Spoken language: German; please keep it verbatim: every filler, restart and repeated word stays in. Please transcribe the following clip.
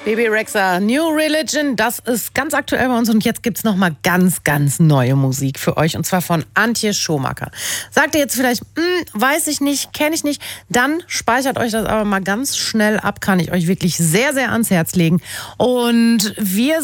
Bebe Rexha, New Religion, das ist ganz aktuell bei uns und jetzt gibt's noch mal ganz, ganz neue Musik für euch und zwar von Antje Schumacher. Sagt ihr jetzt vielleicht, hm, weiß ich nicht, kenne ich nicht, dann speichert euch das aber mal ganz schnell ab, kann ich euch wirklich sehr, sehr ans Herz legen und wir